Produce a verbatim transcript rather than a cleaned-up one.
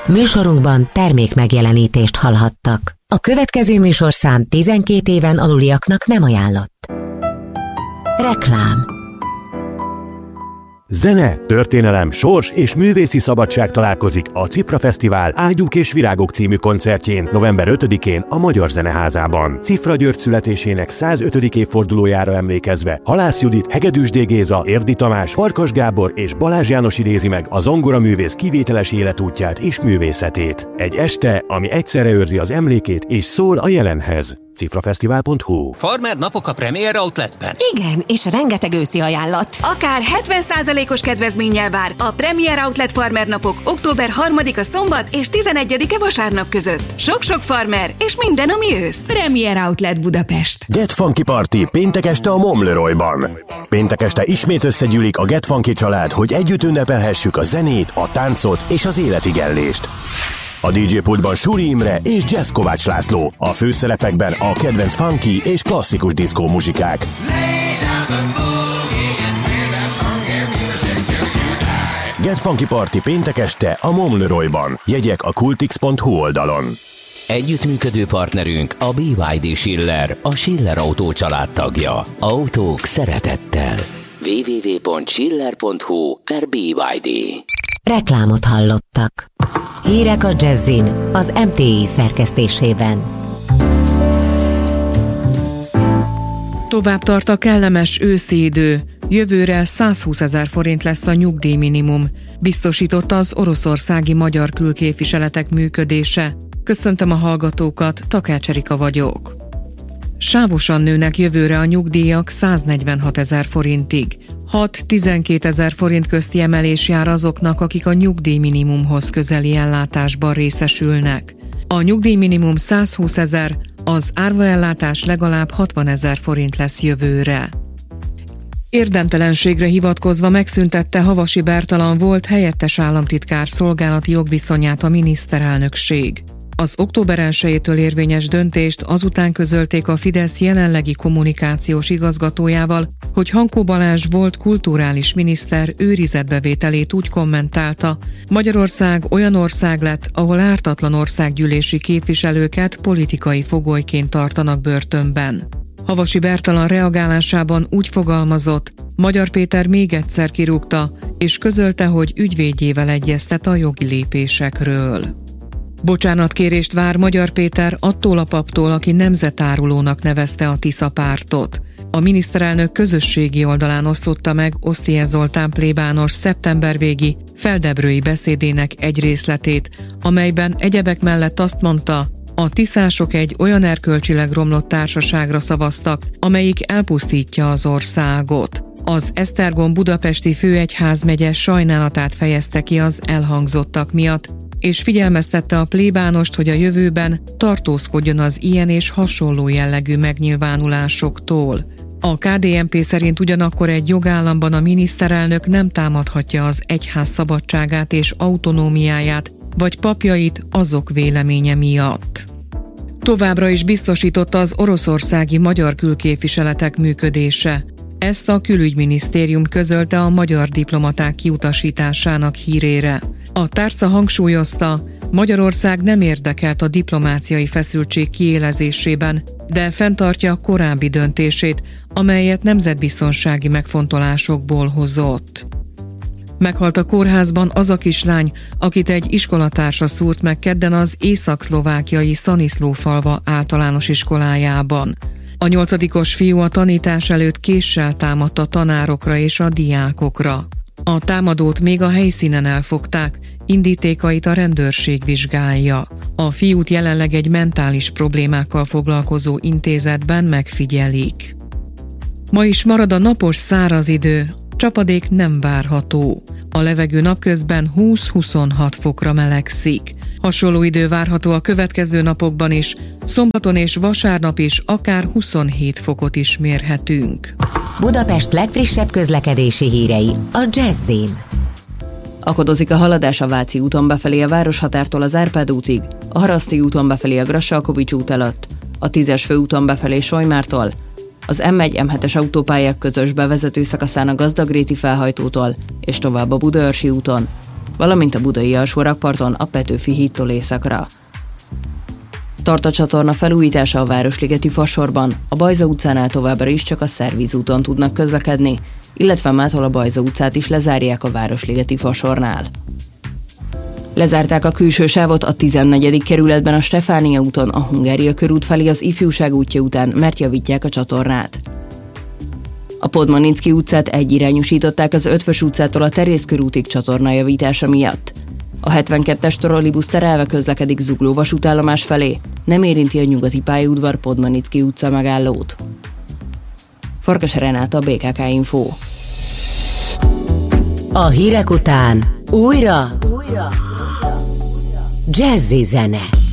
Műsorunkban termék megjelenítést hallhattak. A következő műsorszám tizenkét éven aluliaknak nem ajánlott. Reklám. Zene, történelem, sors és művészi szabadság találkozik a Cifra Fesztivál Ágyúk és Virágok című koncertjén november ötödikén a Magyar Zeneházában. Cifra György születésének százötödik évfordulójára emlékezve Halász Judit, Hegedűs D. Géza, Érdi Tamás, Farkas Gábor és Balázs János idézi meg a zongoraművész kivételes életútját és művészetét. Egy este, ami egyszerre őrzi az emlékét és szól a jelenhez. cifrafesztivál pont hu. Farmer napok a Premier Outletben. Igen, és rengeteg őszi ajánlat. Akár hetven százalékos kedvezménnyel vár a Premier Outlet Farmer napok október harmadika szombat és tizenegyedike vasárnap között. Sok-sok farmer és minden, ami ősz. Premier Outlet Budapest. Get Funky Party péntek este a Momleroyban. Péntek este ismét összegyűlik a Get Funky család, hogy együtt ünnepelhessük a zenét, a táncot és az életigellést. A dé dzsé pultban Suri Imre és Jazz Kovács László, a főszerepekben a kedvenc funky és klasszikus diszkó muzsikák. Get Funky Party péntek este a Momleroyban. Jegyek a kultix pont hu oldalon. Együttműködő partnerünk a bé ipszilon dé Schiller, a Schiller Autó család tagja. Autók szeretettel. double-u double-u double-u pont schiller pont hu per bé ipszilon dé. Reklámot hallottak. Hírek a Jazzin az em té i szerkesztésében. Tovább tart a kellemes őszi idő. Jövőre százhúszezer forint lesz a nyugdíjminimum, biztosította az oroszországi magyar külképviseletek működése. Köszöntöm a hallgatókat, Takács Erika vagyok. Sávosan nőnek jövőre a nyugdíjak száznegyvenhatezer forintig. hat-tizenkétezer forint közti emelés jár azoknak, akik a nyugdíjminimumhoz közeli ellátásban részesülnek. A nyugdíjminimum százhúszezer, az árvaellátás legalább hatvanezer forint lesz jövőre. Érdemtelenségre hivatkozva megszüntette Havasi Bertalan volt helyettes államtitkár szolgálati jogviszonyát a miniszterelnökség. Az október elsejétől érvényes döntést azután közölték a Fidesz jelenlegi kommunikációs igazgatójával, hogy Hankó Balázs volt kulturális miniszter őrizetbevételét úgy kommentálta: Magyarország olyan ország lett, ahol ártatlan országgyűlési képviselőket politikai fogolyként tartanak börtönben. Havasi Bertalan reagálásában úgy fogalmazott: Magyar Péter még egyszer kirúgta, és közölte, hogy ügyvédjével egyeztet a jogi lépésekről. Bocsánatkérést vár Magyar Péter attól a paptól, aki nemzetárulónak nevezte a Tisza pártot. A miniszterelnök közösségi oldalán osztotta meg Oszthy Zoltán plébános szeptembervégi feldebrői beszédének egy részletét, amelyben egyebek mellett azt mondta, a tiszások egy olyan erkölcsileg romlott társaságra szavaztak, amelyik elpusztítja az országot. Az Esztergom budapesti főegyházmegye sajnálatát fejezte ki az elhangzottak miatt, és figyelmeztette a plébánost, hogy a jövőben tartózkodjon az ilyen és hasonló jellegű megnyilvánulásoktól. A ká dé en pé szerint ugyanakkor egy jogállamban a miniszterelnök nem támadhatja az egyház szabadságát és autonómiáját, vagy papjait azok véleménye miatt. Továbbra is biztosította az oroszországi magyar külképviseletek működése. Ezt a külügyminisztérium közölte a magyar diplomaták kiutasításának hírére. A tárca hangsúlyozta, Magyarország nem érdekelt a diplomáciai feszültség kiélezésében, de fenntartja a korábbi döntését, amelyet nemzetbiztonsági megfontolásokból hozott. Meghalt a kórházban az a kislány, akit egy iskolatársa szúrt meg kedden az észak-szlovákiai Szaniszlófalva általános iskolájában. A nyolcadikos fiú a tanítás előtt késsel támadt a tanárokra és a diákokra. A támadót még a helyszínen elfogták, indítékait a rendőrség vizsgálja. A fiút jelenleg egy mentális problémákkal foglalkozó intézetben megfigyelik. Ma is marad a napos száraz idő, csapadék nem várható. A levegő napközben húsz-huszonhat fokra melegszik. Hasonló idő várható a következő napokban is, szombaton és vasárnap is akár huszonhét fokot is mérhetünk. Budapest legfrissebb közlekedési hírei a Jazzin. Akadozik a haladás a Váci úton befelé a Városhatártól az Árpád útig, a Haraszti úton befelé a Grassalkovich út előtt, a tízes főúton befelé Solymártól, az em egy em hetes autópályák közös bevezető szakaszán a Gazdagréti felhajtótól és tovább a Budaörsi úton, valamint a budai alsórakparton a Petőfi hídtól északra. Tart a csatorna felújítása a Városligeti fasorban, a Bajza utcánál továbbra is csak a Szervíz úton tudnak közlekedni, illetve mától a Bajza utcát is lezárják a Városligeti fasornál. Lezárták a külső sávot a tizennegyedik kerületben a Stefánia úton a Hungária körút felé az Ifjúság útja után, mert javítják a csatornát. A Podmanicki utcát egyirányosították az Ötvös utcától a Terész körútig csatornajavítása miatt. A hetvenkettes trollibusz terelve közlekedik Zugló vasútállomás felé, nem érinti a nyugati pályaudvar Podmanicki utca megállót. Farkas Renáta, bé ká ká Info. A hírek után újra, újra. Jazzy zene.